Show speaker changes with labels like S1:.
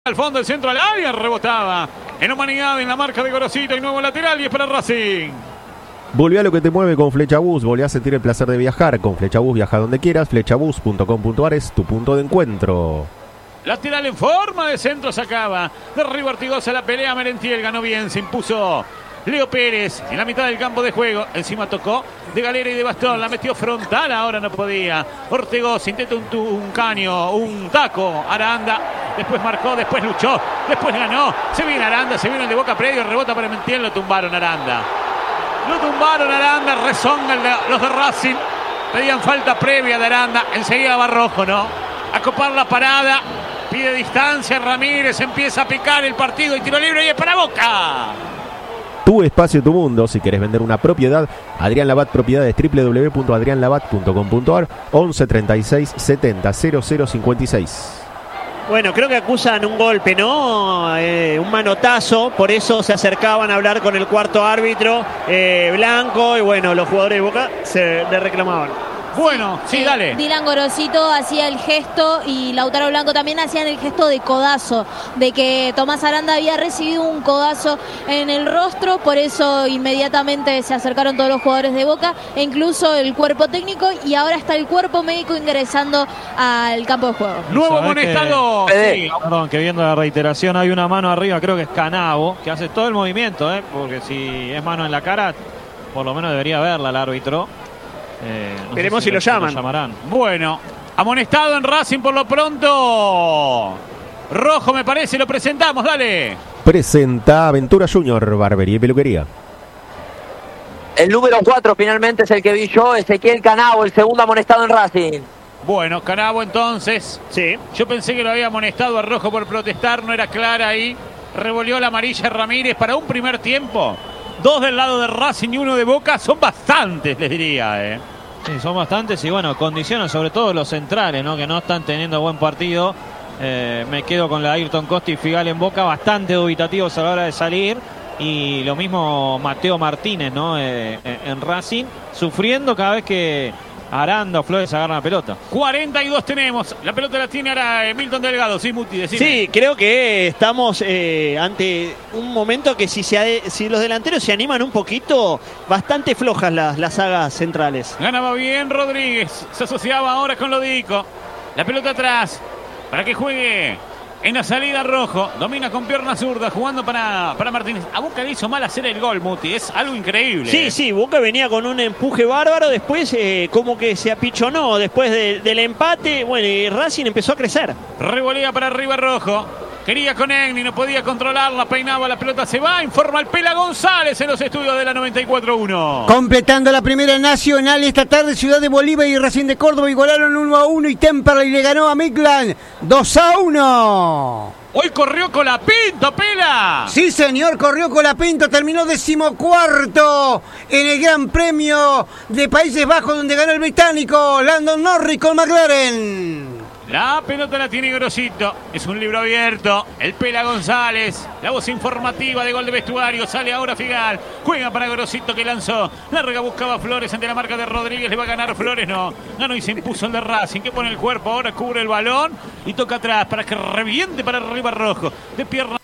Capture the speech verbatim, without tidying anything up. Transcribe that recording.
S1: Al fondo, el centro al área, rebotaba en humanidad en la marca de Gorosito y nuevo lateral y es para Racing.
S2: Volví a lo que te mueve con Flechabús, volví a sentir el placer de viajar. Con Flechabús viaja donde quieras, flechabús punto com punto ar es tu punto de encuentro.
S1: Lateral en forma de centro sacaba. De arriba Artigosa la pelea, Merentiel ganó bien, se impuso Leo Pérez en la mitad del campo de juego. Encima tocó de galera y de bastón, la metió frontal, ahora no podía. Ortegoza intenta un, un caño, un taco, Aranda. Después marcó, después luchó, después ganó. Se viene Aranda, se viene el de Boca Predio, rebota para Merentiel, lo tumbaron Aranda. Lo tumbaron Aranda, rezongan los de Racing. Pedían falta previa de Aranda, enseguida va Rojo, ¿no? A copar la parada, pide distancia, Ramírez empieza a picar el partido y tiro libre y es para Boca.
S2: Tu espacio, tu mundo. Si querés vender una propiedad, Adrián Labat Propiedades, doble u doble u doble u punto adrián labat punto com punto ar, once treinta y seis setenta cero cero cincuenta y seis.
S3: Bueno, creo que acusan un golpe, ¿no? Eh, un manotazo, por eso se acercaban a hablar con el cuarto árbitro, eh, Blanco, y bueno, los jugadores de Boca se le reclamaban.
S1: Bueno, sí,
S4: sí,
S1: dale.
S4: Dylan Gorosito hacía el gesto y Lautaro Blanco también hacían el gesto de codazo, de que Tomás Aranda había recibido un codazo en el rostro, por eso inmediatamente se acercaron todos los jugadores de Boca, e incluso el cuerpo técnico, y ahora está el cuerpo médico ingresando al campo de juego.
S1: Nuevo amonestado.
S5: Que,
S1: sí.
S5: Perdón, que viendo la reiteración hay una mano arriba, creo que es Canavo, que hace todo el movimiento, ¿eh? Porque si es mano en la cara, por lo menos debería verla el árbitro. Eh, no
S3: Veremos
S5: sé
S3: si lo llaman.
S5: Lo llamarán.
S1: Bueno, amonestado en Racing por lo pronto. Rojo me parece, lo presentamos, dale.
S2: Presenta Aventura Junior, barbería y peluquería.
S6: El número cuatro finalmente es el que vi yo, Ezequiel Canavo, el segundo amonestado en Racing.
S1: Bueno, Canavo entonces.
S3: Sí.
S1: Yo pensé que lo había amonestado a Rojo por protestar, no era clara ahí. Revolvió la amarilla Ramírez para un primer tiempo. Dos del lado de Racing y uno de Boca, son bastantes, les diría, ¿eh?
S5: Sí, son bastantes y bueno, condicionan sobre todo los centrales, ¿no? Que no están teniendo buen partido. Eh, me quedo con la Ayrton Costa y Figal en Boca, bastante dubitativos a la hora de salir. Y lo mismo Mateo Martínez, ¿no? Eh, en Racing, sufriendo cada vez que Aranda o Flores agarran la pelota.
S1: cuarenta y dos tenemos. La pelota la tiene ahora Milton Delgado. Sí, Muti, decime.
S3: Sí, creo que estamos eh, ante un momento que si, se, si los delanteros se animan un poquito, bastante flojas las, las sagas centrales.
S1: Ganaba bien Rodríguez. Se asociaba ahora con Lodico. La pelota atrás. Para que juegue en la salida Rojo. Domina con pierna zurda. Jugando para, para Martínez. A Boca le hizo mal hacer el gol, Muti. Es algo increíble.
S3: Sí,
S1: eh.
S3: sí, Boca venía con un empuje bárbaro. Después eh, como que se apichonó después de, del empate. Bueno, y Racing empezó a crecer.
S1: Revolea para arriba Rojo. Quería con Egni, no podía controlarla, peinaba, la pelota se va, informa el Pela González en los estudios de la noventa y cuatro uno.
S7: Completando la primera nacional esta tarde, Ciudad de Bolívar y Racing de Córdoba igualaron uno a uno y Temperley le ganó a Midland dos a uno.
S1: Hoy corrió Colapinto, Pela.
S7: Sí, señor, corrió Colapinto, terminó decimocuarto en el Gran Premio de Países Bajos, donde ganó el británico Landon Norris con McLaren.
S1: La pelota la tiene Grosito. Es un libro abierto. El Pela González. La voz informativa de gol de vestuario. Sale ahora Figal. Juega para Grosito que lanzó. Larga buscaba Flores ante la marca de Rodríguez. Le va a ganar Flores. No. Ganó y se impuso el de Racing. Que pone el cuerpo. Ahora cubre el balón. Y toca atrás para que reviente para arriba Rojo. De pierna.